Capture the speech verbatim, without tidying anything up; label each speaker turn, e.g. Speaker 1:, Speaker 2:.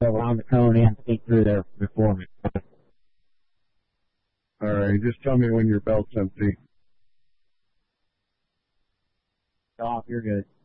Speaker 1: so around the cone and speak through there before me.
Speaker 2: All right, just tell me when your belt's empty.
Speaker 1: Off, you're good.